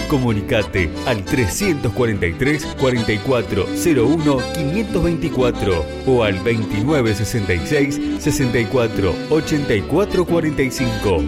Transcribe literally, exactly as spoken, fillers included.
Comunicate al trescientos cuarenta y tres, cuarenta y cuatro cero uno, quinientos veinticuatro o al veintinueve sesenta y seis, sesenta y cuatro, ochenta y cuatro cuarenta y cinco.